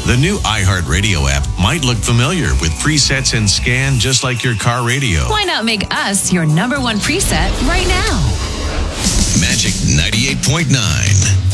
The new iHeartRadio app might look familiar with presets and scan just like your car radio. Why not make us your number one preset right now? Magic 98.9.